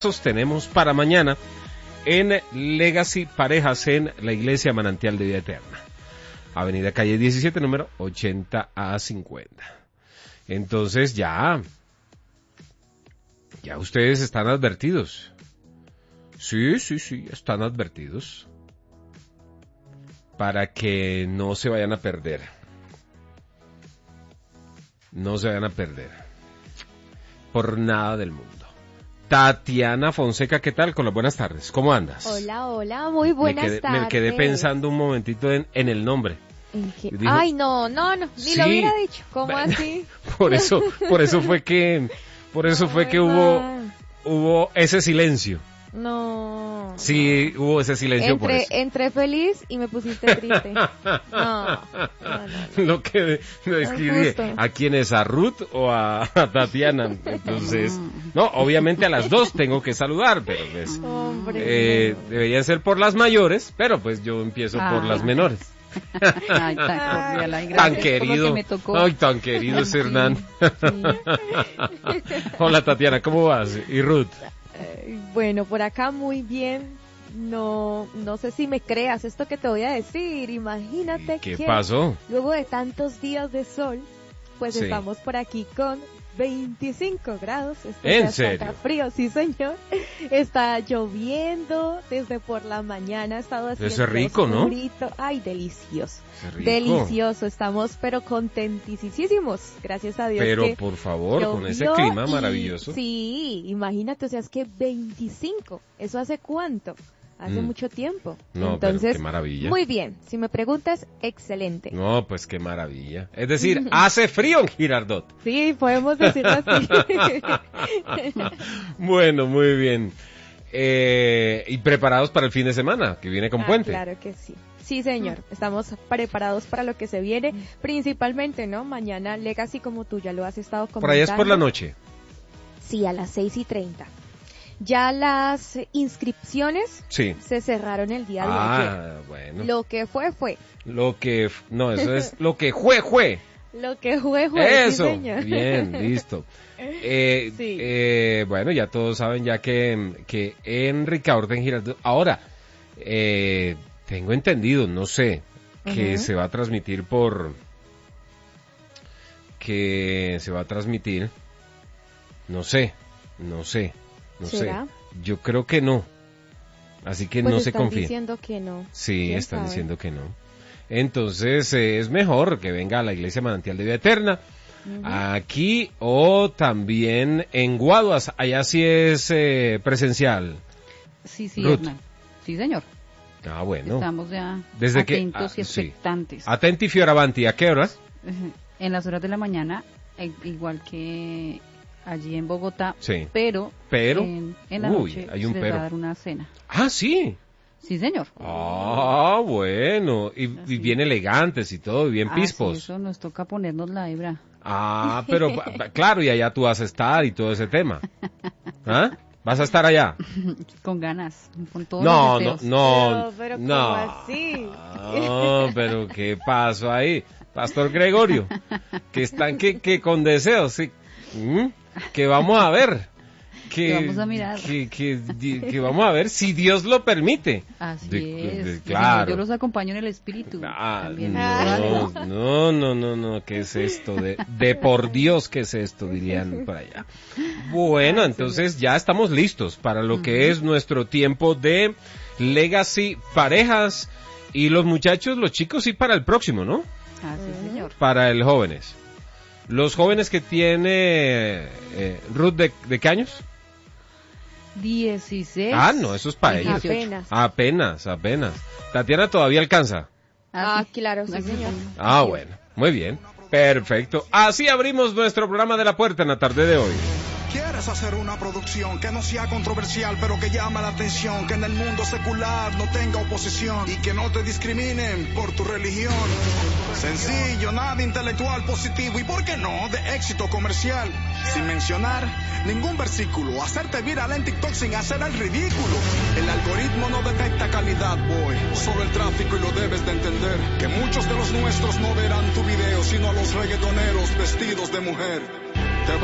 Tenemos para mañana en Legacy Parejas en la Iglesia Manantial de Vida Eterna, Avenida Calle 17, número 80A50. Entonces ya ustedes están advertidos. Sí, están advertidos para que no se vayan a perder. No se vayan a perder por nada del mundo. Tatiana Fonseca, ¿qué tal? Con las buenas tardes. ¿Cómo andas? Hola, muy buenas tardes. Me quedé pensando un momentito en el nombre. Dije, ay, no, ni sí, lo hubiera dicho. ¿Cómo así? Por eso fue que hubo ese silencio. No. Sí, hubo ese silencio por eso. Entré feliz y me pusiste triste. No. Lo que escribí, ¿a quién es? ¿A Ruth o a Tatiana? Entonces, no, obviamente a las dos tengo que saludar, pero pues, deberían ser por las mayores, pero pues yo empiezo por las menores. Ay, tan cordial, ay, tan querido, ay, tan querido es Hernán. Sí. Hola Tatiana, ¿cómo vas? ¿Y Ruth? Bueno, por acá muy bien. No sé si me creas esto que te voy a decir. Imagínate ¿Qué pasó? Luego de tantos días de sol, pues sí, estamos por aquí con 25 grados. ¿En serio? Está frío, sí señor. Está lloviendo desde por la mañana, ha estado haciendo eso es rico, oscurito. ¿No? Ay, delicioso. Delicioso, estamos pero contentísimos, gracias a Dios. Pero por favor, con ese clima maravilloso. Sí, imagínate, o sea, es que 25, ¿eso hace cuánto? Hace mucho tiempo. No, entonces, pero qué maravilla. Muy bien, si me preguntas, excelente. No, pues qué maravilla. Es decir, hace frío en Girardot. Sí, podemos decirlo así. Bueno, muy bien. ¿Y preparados para el fin de semana, que viene con puente? Claro que sí. Sí, señor. Estamos preparados para lo que se viene, principalmente, ¿no? Mañana Legacy, como tú ya lo has estado comentando. Por allá es por la noche. Sí, a las 6:30. Ya las inscripciones se cerraron el día de ayer. Bueno. Lo que fue. Eso es lo que fue. Lo que fue, eso, sí, señor. Bien, listo. Bueno, ya todos saben ya que en Ricaurte, en Girardot, ahora, tengo entendido, no sé, que se va a transmitir no sé. ¿Será? Yo creo que no. Así que pues no se confía. Están diciendo que no. Sí, están diciendo que no. Entonces es mejor que venga a la Iglesia Manantial de Vida Eterna. Aquí o también en Guaduas. Allá sí es presencial. Sí, Hernán. Sí, señor. Ah, bueno. Estamos ya desde atentos y expectantes. Sí. Atenti fioravanti. ¿A qué horas? En las horas de la mañana, igual que allí en Bogotá, sí. pero en la noche hay un se les va a dar una cena. Ah, sí. Sí, señor. Ah, bueno. Y bien elegantes y todo, y bien pispos. Sí, eso nos toca ponernos la hebra. Ah, pero claro, y allá tú vas a estar y todo ese tema. ¿Ah? ¿Vas a estar allá? Con ganas, con todos los deseos. Pero ¿cómo así? No, pero ¿qué pasó ahí? Pastor Gregorio, que están que con deseos, sí. Que vamos a ver. Que vamos a mirar. Que vamos a ver si Dios lo permite. Así es. Claro. Yo los acompaño en el espíritu. No. ¿Qué es esto? De por Dios, ¿qué es esto? Dirían por allá. Bueno, entonces ya estamos listos para lo que es nuestro tiempo de Legacy Parejas. Y los muchachos, los chicos, sí para el próximo, ¿no? Sí, señor. Para el jóvenes. Los jóvenes que tiene Ruth, ¿de qué años? 16. Ah, no, eso es para ellos. Apenas. Tatiana todavía alcanza. Claro, sí, señor. Bueno, muy bien. Perfecto. Así abrimos nuestro programa de La Puerta en la tarde de hoy. ¿Quieres hacer una producción que no sea controversial, pero que llame la atención, que en el mundo secular no tenga oposición y que no te discriminen por tu religión? Sencillo, nada intelectual positivo y, ¿por qué no?, de éxito comercial. Sin mencionar ningún versículo, hacerte viral en TikTok sin hacer el ridículo. El algoritmo no detecta calidad, boy, solo el tráfico, y lo debes de entender, que muchos de los nuestros no verán tu video, sino a los reggaetoneros vestidos de mujer.